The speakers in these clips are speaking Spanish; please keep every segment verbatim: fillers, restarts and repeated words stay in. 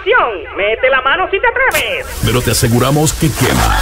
información. Mete la mano si te atreves. Pero te aseguramos que quema.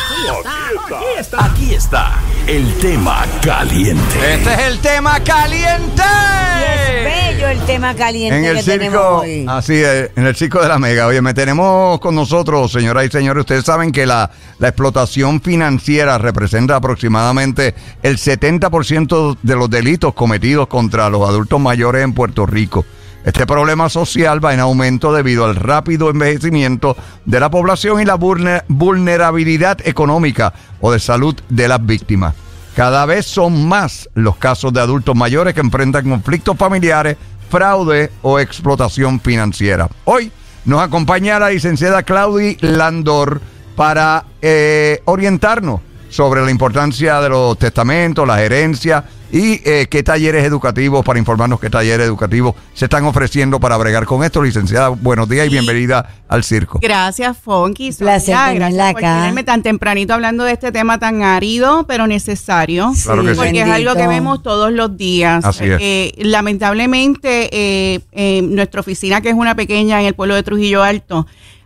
Aquí está. Aquí está el tema caliente. Este es el tema caliente. Y es bello el tema caliente En el que circo, tenemos hoy. así es, en el circo de la Mega. Oye, me tenemos con nosotros, señoras y señores. Ustedes saben que la, la explotación financiera representa aproximadamente el setenta por ciento de los delitos cometidos contra los adultos mayores en Puerto Rico. Este problema social va en aumento debido al rápido envejecimiento de la población y la vulnerabilidad económica o de salud de las víctimas. Cada vez son más los casos de adultos mayores que enfrentan conflictos familiares, fraude o explotación financiera. Hoy nos acompaña la licenciada Claudy Landor para eh, orientarnos sobre la importancia de los testamentos, las herencias y eh, qué talleres educativos, para informarnos qué talleres educativos se están ofreciendo para bregar con esto. Licenciada, buenos días y bienvenida al circo. Gracias, Fonky. Placer Sonia, tenerla gracias por acá. tenerme tan tempranito hablando de este tema tan árido, pero necesario. Claro que sí. Porque es algo que vemos todos los días. Así es. Eh, lamentablemente, eh, eh, nuestra oficina, que es una pequeña en el pueblo de Trujillo Alto,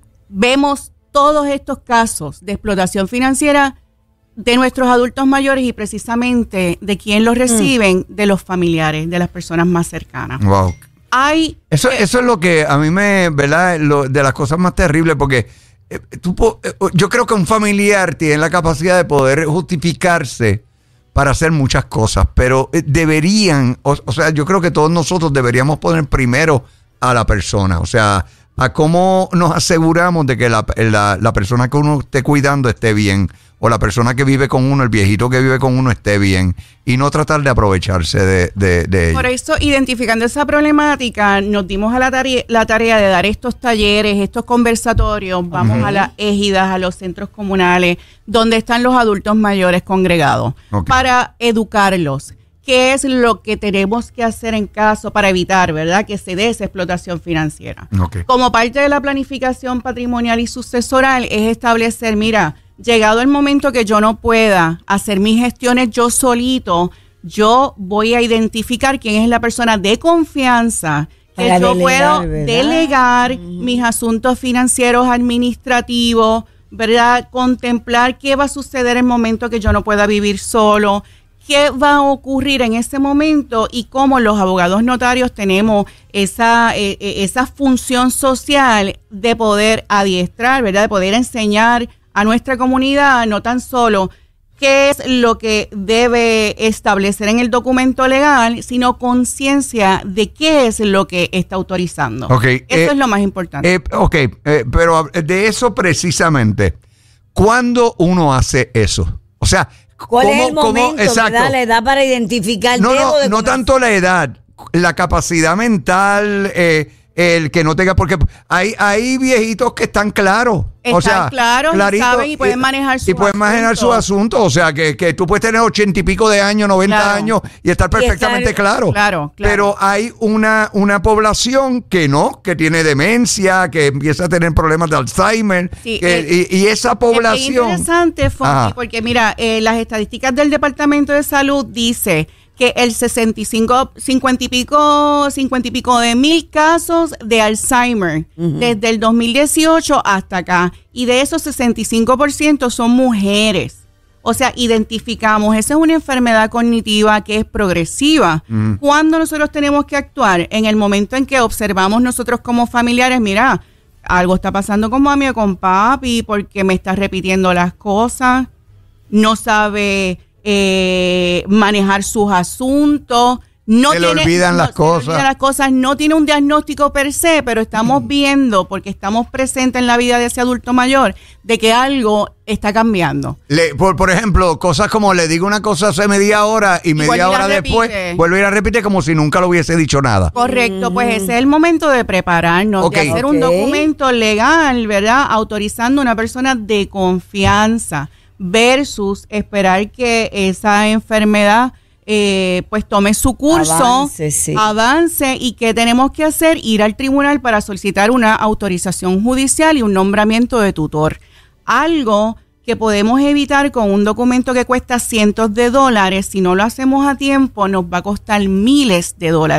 vemos todos estos casos de explotación financiera de nuestros adultos mayores y precisamente de quién los reciben, mm. de los familiares, de las personas más cercanas. Wow. Hay, Eso, eh, eso es lo que a mí me, ¿verdad? Lo, de las cosas más terribles, porque eh, tú, eh, yo creo que un familiar tiene la capacidad de poder justificarse para hacer muchas cosas, pero eh, deberían, o, o sea, yo creo que todos nosotros deberíamos poner primero a la persona, o sea, a cómo nos aseguramos de que la, la, la persona que uno esté cuidando esté bien, o la persona que vive con uno, el viejito que vive con uno esté bien, y no tratar de aprovecharse de, de, de Por ello. eso, identificando esa problemática, nos dimos a la tarea, la tarea de dar estos talleres, estos conversatorios, vamos uh-huh. a las égidas, a los centros comunales, donde están los adultos mayores congregados, okay. para educarlos. ¿Qué es lo que tenemos que hacer en caso para evitar, verdad, que se dé esa explotación financiera? Okay. Como parte de la planificación patrimonial y sucesoral es establecer, mira, llegado el momento que yo no pueda hacer mis gestiones yo solito, yo voy a identificar quién es la persona de confianza que para yo delegar, puedo ¿verdad? delegar Mm. mis asuntos financieros administrativos, ¿verdad? Contemplar qué va a suceder en el momento que yo no pueda vivir solo, qué va a ocurrir en ese momento y cómo los abogados notarios tenemos esa, eh, esa función social de poder adiestrar, ¿verdad? De poder enseñar a nuestra comunidad no tan solo qué es lo que debe establecer en el documento legal, sino conciencia de qué es lo que está autorizando. Okay, eso eh, es lo más importante. Eh, ok, eh, pero de eso precisamente, ¿cuándo uno hace eso? O sea, ¿cuál ¿cómo, es el momento, cómo, exacto. verdad? La edad para identificar. No, debo no, de no comenzar. tanto la edad, la capacidad mental, eh, el que no tenga, porque hay, hay viejitos que están claros. Están o sea, claros, claritos, saben y pueden manejar sus Y pueden manejar sus asuntos. asuntos. O sea, que, que tú puedes tener ochenta y pico de años, noventa Claro. años y estar perfectamente Y estar- claro. Claro, claro. Pero hay una, una población que no, que tiene demencia, que empieza a tener problemas de Alzheimer. Sí, que- el- y, y esa Es población. interesante, Fonky, Ajá. porque mira, eh, las estadísticas del Departamento de Salud dice que el sesenta y cinco, cincuenta y pico, cincuenta y pico de mil casos de Alzheimer uh-huh. desde el dos mil dieciocho hasta acá, y de esos sesenta y cinco por ciento son mujeres. O sea, identificamos, esa es una enfermedad cognitiva que es progresiva. Mm. ¿Cuándo nosotros tenemos que actuar? En el momento en que observamos nosotros como familiares, mira, algo está pasando con mami o con papi porque me está repitiendo las cosas, no sabe eh, manejar sus asuntos, no Se le tiene, olvidan no, las se le cosas. olvidan las cosas, no tiene un diagnóstico per se, pero estamos viendo, porque estamos presentes en la vida de ese adulto mayor, de que algo está cambiando. Le, por, por ejemplo, cosas como le digo una cosa hace media hora y vuelve y media la hora repite. después vuelve y la repite como si nunca lo hubiese dicho nada. Correcto, pues ese es el momento de prepararnos, Ok. de hacer Ok. un documento legal, ¿verdad? Autorizando a una persona de confianza versus esperar que esa enfermedad eh, pues tome su curso, Avance, sí. avance, y que tenemos que hacer, ir al tribunal para solicitar una autorización judicial y un nombramiento de tutor. Algo que podemos evitar con un documento que cuesta cientos de dólares, si no lo hacemos a tiempo nos va a costar miles de dólares.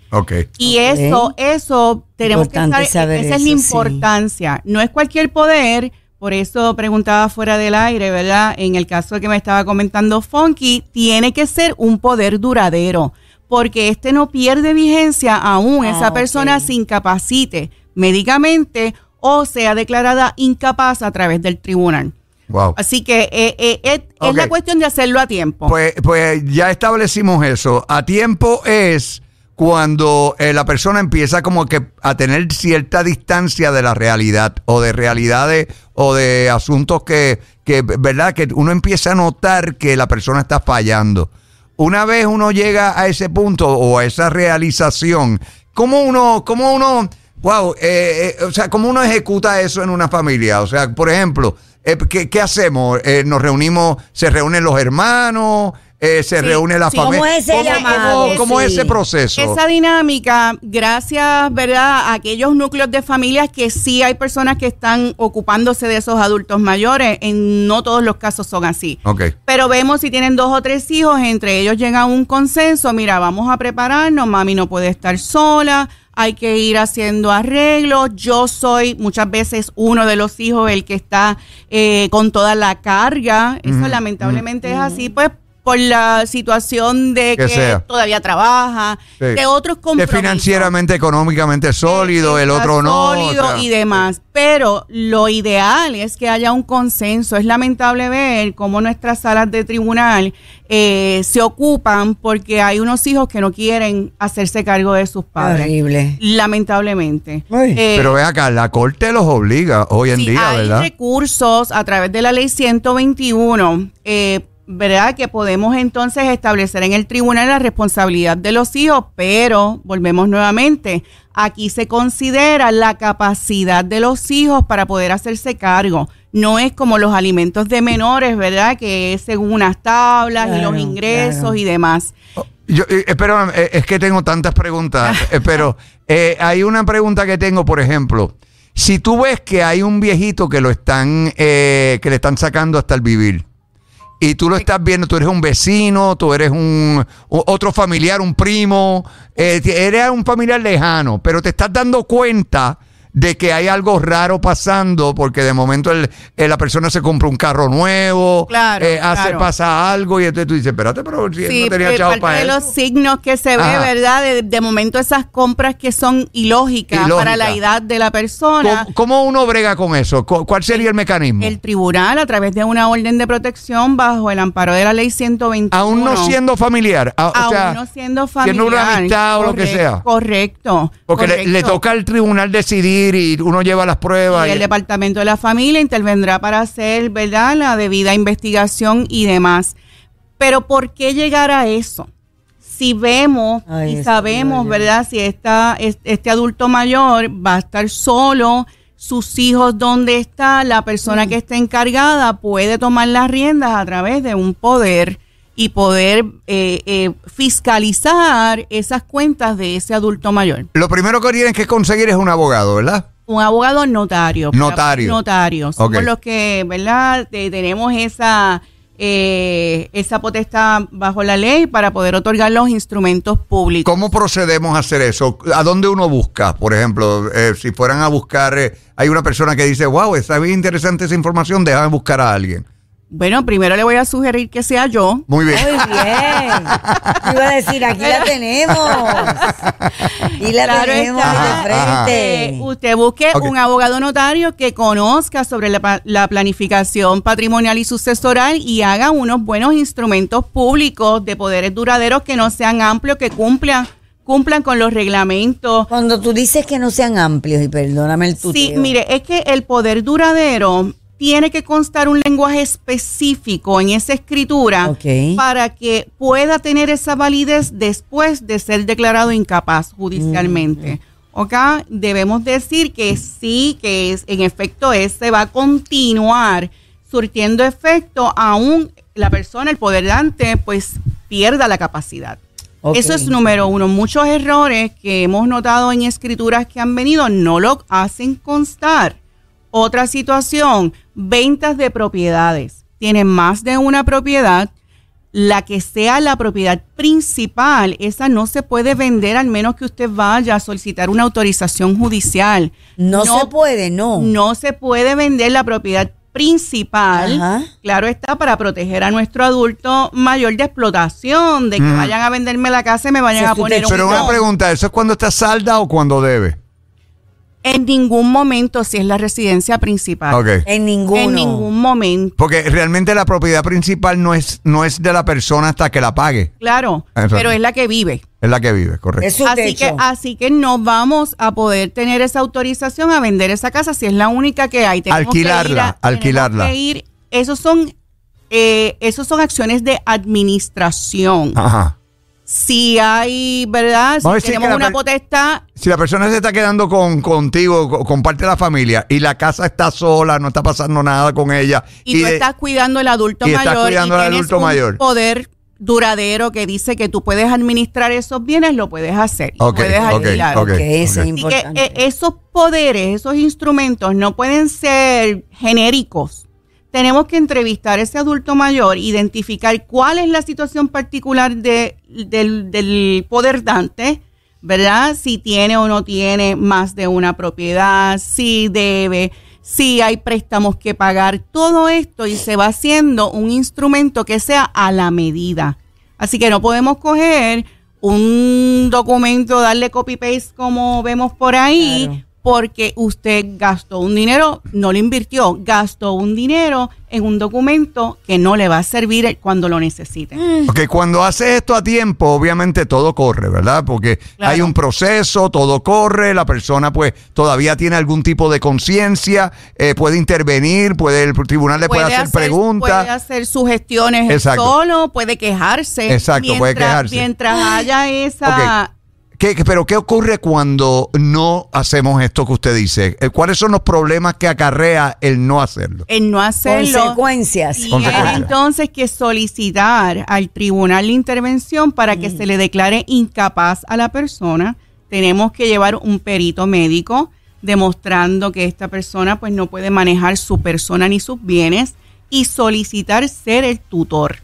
Okay. Y Okay. eso, eso tenemos Importante que estar, saber esa es eso, la sí. importancia. No es cualquier poder, por eso preguntaba fuera del aire, ¿verdad? En el caso que me estaba comentando Funky, tiene que ser un poder duradero, porque este no pierde vigencia aún Ah, esa persona ok. se incapacite médicamente o sea declarada incapaz a través del tribunal. Wow. Así que eh, eh, eh, es Ok. la cuestión de hacerlo a tiempo. Pues, pues ya establecimos eso. A tiempo es cuando eh, la persona empieza como que a tener cierta distancia de la realidad o de realidades o de asuntos que, que, ¿verdad? Que uno empieza a notar que la persona está fallando. Una vez uno llega a ese punto o a esa realización, ¿cómo uno, cómo uno, wow, eh, eh, o sea, cómo uno ejecuta eso en una familia? O sea, por ejemplo, eh, ¿qué, qué hacemos? Eh, nos reunimos, se reúnen los hermanos, eh, se Sí, reúne la sí. familia. ¿Cómo es ese llamado? ¿Cómo, cómo es Sí. ese proceso? Esa dinámica, gracias, ¿verdad?, a aquellos núcleos de familias que sí hay personas que están ocupándose de esos adultos mayores, en no todos los casos son así. Ok. Pero vemos si tienen dos o tres hijos, entre ellos llega a un consenso, mira, vamos a prepararnos, mami no puede estar sola, hay que ir haciendo arreglos, yo soy muchas veces uno de los hijos el que está eh, con toda la carga, eso Ujú, lamentablemente es así, pues por la situación de Que que, sea. todavía trabaja, Sí. de otros Que compromisos. financieramente, económicamente sólido, el Está otro no. sólido o sea, y demás. Pero lo ideal es que haya un consenso. Es lamentable ver cómo nuestras salas de tribunal eh, se ocupan porque hay unos hijos que no quieren hacerse cargo de sus padres. Horrible. Lamentablemente. Uy. Eh, Pero ve acá, la corte los obliga hoy en sí, día, hay ¿verdad? recursos a través de la ley ciento veintiuno, eh, ¿verdad? Que podemos entonces establecer en el tribunal la responsabilidad de los hijos, pero volvemos nuevamente, aquí se considera la capacidad de los hijos para poder hacerse cargo. No es como los alimentos de menores, ¿verdad? Que es según unas tablas y Claro, los ingresos claro. y demás. Yo, eh, espera, eh, es que tengo tantas preguntas, eh, pero eh, hay una pregunta que tengo, por ejemplo, si tú ves que hay un viejito que lo están, eh, que le están sacando hasta el vivir, y tú lo estás viendo, tú eres un vecino, tú eres un o- otro familiar, un primo, eh, eres un familiar lejano, pero te estás dando cuenta de que hay algo raro pasando porque de momento el, eh, la persona se compra un carro nuevo, Claro, eh, hace, claro. pasa algo y entonces tú dices, espérate, pero si él Sí, no tenía eh, chavo parte para de eso. los signos que se ve, Ajá. ¿verdad? De, de momento esas compras que son ilógicas Ilógica. para la edad de la persona. ¿Cómo, cómo uno brega con eso? ¿Cu- ¿Cuál sería el mecanismo? El tribunal, a través de una orden de protección bajo el amparo de la ley ciento veintiuno. Aún no siendo familiar, a- o Aún sea, no siendo familiar. siendo una amistad o lo que Correcto, sea. Correcto. Porque le, correcto. le toca al tribunal decidir y uno lleva las pruebas. Y el y- Departamento de la Familia intervendrá para hacer, ¿verdad?, la debida investigación y demás. Pero ¿por qué llegar a eso? Si vemos Ay, y eso sabemos, digo yo. ¿verdad?, si esta, es- este adulto mayor va a estar solo, sus hijos dónde está, la persona que está encargada puede tomar las riendas a través de un poder y poder eh, eh, fiscalizar esas cuentas de ese adulto mayor. Lo primero que tienes que conseguir es un abogado, ¿verdad? Un abogado notario. Notario. Notario. Somos Ok. los que, ¿verdad? Te- tenemos esa, eh, esa potestad bajo la ley para poder otorgar los instrumentos públicos. ¿Cómo procedemos a hacer eso? ¿A dónde uno busca? Por ejemplo, eh, si fueran a buscar, eh, hay una persona que dice, wow, está bien interesante esa información, déjame buscar a alguien. Bueno, primero le voy a sugerir que sea yo. Muy bien. Muy bien. Yo iba a decir, aquí la tenemos. Y la Claro tenemos está. de frente. Eh, usted busque Ok. un abogado notario que conozca sobre la, pa- la planificación patrimonial y sucesoral y haga unos buenos instrumentos públicos de poderes duraderos que no sean amplios, que cumplan, cumplan con los reglamentos. Cuando tú dices que no sean amplios, y perdóname el tuteo. Sí, mire, es que el poder duradero tiene que constar un lenguaje específico en esa escritura Ok. para que pueda tener esa validez después de ser declarado incapaz judicialmente. ¿Ok? Debemos decir que sí, que es, en efecto ese va a continuar surtiendo efecto aún la persona, el poder dante, pues pierda la capacidad. Ok. Eso es número uno. Muchos errores que hemos notado en escrituras que han venido no lo hacen constar. Otra situación, ventas de propiedades. Tienen más de una propiedad. la que sea la propiedad principal, esa no se puede vender al menos que usted vaya a solicitar una autorización judicial. No, no se puede, no. No se puede vender la propiedad principal. Ajá. Claro está, para proteger a nuestro adulto mayor de explotación, de que Mm. vayan a venderme la casa y me vayan Eso a es tu poner techo. un Pero una no. pregunta, ¿eso es cuando está salda o cuando debe? En ningún momento, si es la residencia principal. Ok. En ninguno. En ningún momento. Porque realmente la propiedad principal no es, no es de la persona hasta que la pague. Claro, Exacto. pero es la que vive. Es la que vive, correcto. Es su Así techo. que, así que no vamos a poder tener esa autorización a vender esa casa si es la única que hay. Tenemos Alquilarla, que ir a- alquilarla. tenemos que ir- esos son, eh, esos son acciones de administración. Ajá. Si hay, ¿verdad? Vamos a Si decir tenemos que la una per- potestad, Si la persona se está quedando con contigo, con, con parte de la familia, y la casa está sola, no está pasando nada con ella. y, tú de- estás cuidando al adulto y estás mayor cuidando y al tienes adulto un mayor. poder duradero que dice que tú puedes administrar esos bienes, lo puedes hacer. y Ok, puedes ok, alquilar. ok. Ok, eso ok. es Así que importante. eh, esos poderes, esos instrumentos no pueden ser genéricos. Tenemos que entrevistar a ese adulto mayor, identificar cuál es la situación particular de, del, del poder dante, ¿verdad? Si tiene o no tiene más de una propiedad, si debe, si hay préstamos que pagar, todo esto, y se va haciendo un instrumento que sea a la medida. Así que no podemos coger un documento, darle copy-paste como vemos por ahí, Claro. porque usted gastó un dinero, no lo invirtió, gastó un dinero en un documento que no le va a servir cuando lo necesite. Porque cuando haces esto a tiempo, obviamente todo corre, ¿verdad? Porque Claro. hay un proceso, todo corre, la persona pues todavía tiene algún tipo de conciencia, eh, puede intervenir, puede el tribunal le puede, hacer, preguntas. Puede hacer sugestiones él Exacto. solo, puede quejarse. Exacto, puede Mientras- quejarse. Mientras haya esa... ¿Qué, qué- pero ¿qué ocurre cuando no hacemos esto que usted dice? Eh, ¿Cuáles son los problemas que acarrea el no hacerlo? El no hacerlo. Consecuencias. Tiene Consecuencias. entonces que solicitar al tribunal de intervención para que se le declare incapaz a la persona. Tenemos que llevar un perito médico demostrando que esta persona pues no puede manejar su persona ni sus bienes, y solicitar ser el tutor.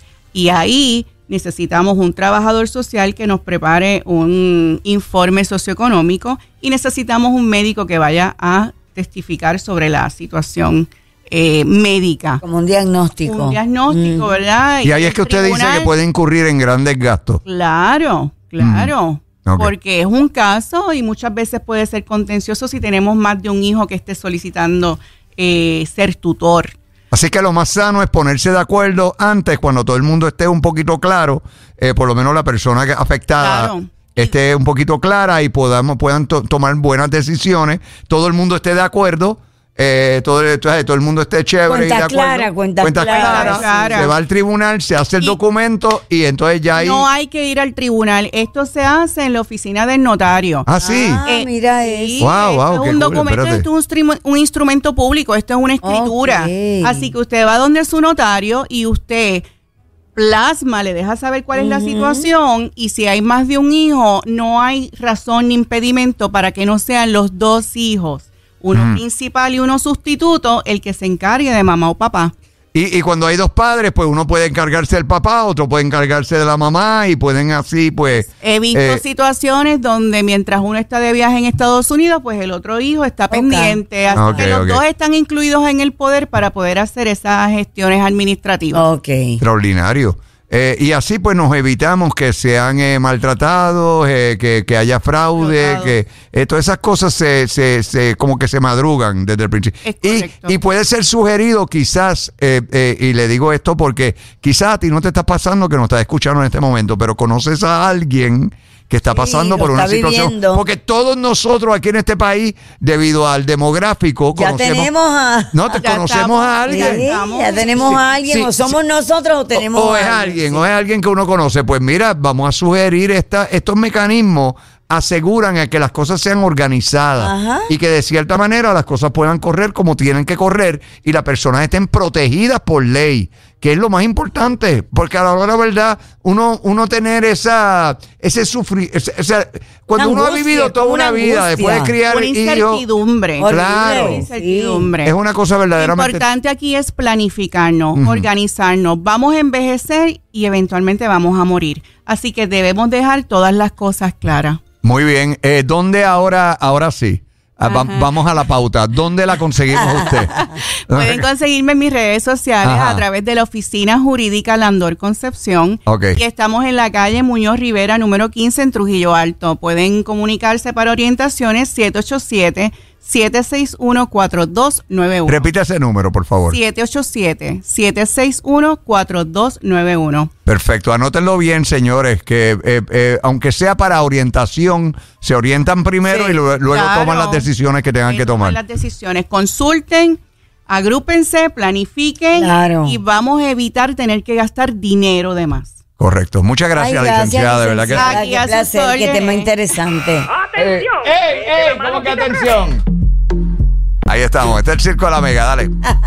Y ahí necesitamos un trabajador social que nos prepare un informe socioeconómico, y necesitamos un médico que vaya a testificar sobre la situación eh, médica. Como un diagnóstico. Un diagnóstico, ¿verdad? Y ahí el es que usted dice tribunal- que puede incurrir en grandes gastos. Claro, claro. Mm, ok. Porque es un caso y muchas veces puede ser contencioso si tenemos más de un hijo que esté solicitando eh, ser tutor. Así que lo más sano es ponerse de acuerdo antes, cuando todo el mundo esté un poquito claro, eh, por lo menos la persona que- afectada Claro. esté un poquito clara y podamos puedan to- tomar buenas decisiones, todo el mundo esté de acuerdo, eh, todo, todo, todo el mundo esté chévere Cuenta y de acuerdo. clara, cuenta clara, sí. Se va al tribunal, se hace el Y- documento y entonces ya ahí... No hay que ir al tribunal. Esto se hace en la oficina del notario. Ah, sí. Ah, mira sí, eso. Wow, esto wow, es qué un cool, documento, espérate. esto es un, stream- un instrumento público, esto es una escritura. Ok. Así que usted va donde su notario y usted plasma, le deja saber cuál es la situación, y si hay más de un hijo, no hay razón ni impedimento para que no sean los dos hijos, uno Ujú. principal y uno sustituto, el que se encargue de mamá o papá. Y, y cuando hay dos padres, pues uno puede encargarse del papá, otro puede encargarse de la mamá y pueden así, pues... He visto eh, situaciones donde mientras uno está de viaje en Estados Unidos, pues el otro hijo está pendiente. Así Ok, que los ok. dos están incluidos en el poder para poder hacer esas gestiones administrativas. Ok. Extraordinario. Eh, y así pues nos evitamos que sean eh, maltratados, eh, que, que haya fraude, Explotado. que eh, todas esas cosas se, se, se como que se madrugan desde el principio. Es Y, correcto. y puede ser sugerido quizás, eh, eh, y le digo esto porque quizás a ti no te está pasando que nos estás escuchando en este momento, pero conoces a alguien que está Sí, pasando lo por una está situación. viviendo. Porque todos nosotros aquí en este país, debido al demográfico, Ya conocemos... tenemos a... No, te Ya conocemos estamos, a Sí, alguien. estamos. ya tenemos Sí, a alguien, sí, o somos nosotros o tenemos o, o a es alguien, sí. o es alguien que uno conoce. Pues mira, vamos a sugerir esta, estos mecanismos aseguran a que las cosas sean organizadas Ajá. y que de cierta manera las cosas puedan correr como tienen que correr y las personas estén protegidas por ley, que es lo más importante, porque a la hora de la verdad, uno, uno tener esa, ese sufrir, ese, esa, cuando Una uno angustia, ha vivido toda una una vida, angustia. después de criar Una hijos, incertidumbre. claro, Una incertidumbre. es una cosa Lo verdaderamente. importante aquí es planificarnos, Ujú. organizarnos. Vamos a envejecer y eventualmente vamos a morir. Así que debemos dejar todas las cosas claras. Muy bien, eh, ¿dónde ahora, ahora sí? Ah, va- vamos a la pauta. ¿Dónde la conseguimos usted? Pueden conseguirme en mis redes sociales Ajá. a través de la Oficina Jurídica Landor Concepción. Ok. Y estamos en la calle Muñoz Rivera, número quince, en Trujillo Alto. Pueden comunicarse para orientaciones siete ocho siete, siete seis uno, cuatro dos nueve uno. Repite ese número, por favor. siete ocho siete, siete seis uno, cuatro dos nueve uno. Perfecto, anótenlo bien, señores, que eh, eh, aunque sea para orientación, se orientan primero Sí, y luego, luego claro. toman las decisiones que tengan que tomar. Las decisiones. Consulten, agrúpense, planifiquen Claro. y vamos a evitar tener que gastar dinero de más. Correcto. Muchas gracias, Ay, gracias, licenciada, de verdad que licenciada, Aquí qué a sus placer, qué órdenes. tema interesante. ¡Atención! ¡Ey, Mete la ey! mano ¿Cómo que si te atreves. atención? ahí estamos. Este es el Circo de la Mega, dale.